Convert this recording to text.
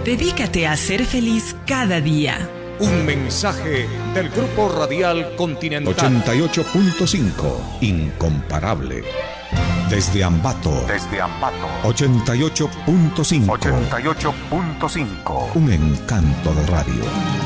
Dedícate a ser feliz cada día. Un mensaje del Grupo Radial Continental. 88.5, incomparable. Desde Ambato. 88.5. 88.5. Un encanto de radio.